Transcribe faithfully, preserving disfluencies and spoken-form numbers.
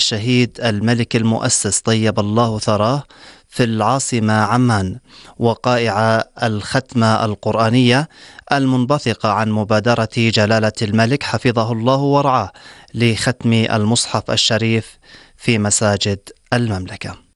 الشهيد الملك المؤسس طيب الله ثراه في العاصمة عمان، وقائع الختمة القرآنية المنبثقة عن مبادرة جلالة الملك حفظه الله ورعاه لختم المصحف الشريف في مساجد المملكة.